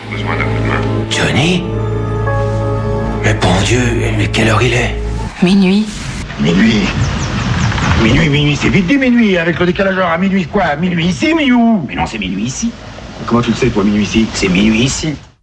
Besoin d'un coup de main. Johnny? Mais bon Dieu, mais quelle heure il est? Minuit. Minuit, c'est vite dit minuit, avec le décalage horaire à minuit quoi? Minuit ici, minuit où? Mais non, c'est minuit ici. Comment tu le sais, toi, minuit ici? C'est minuit ici.